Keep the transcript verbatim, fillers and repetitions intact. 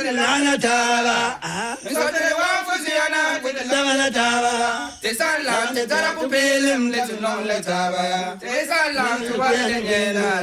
lana taba. Misote wa fusiana with the lana taba. Tesalam te tara pupelim le tu non le taba. Tesalam tu wa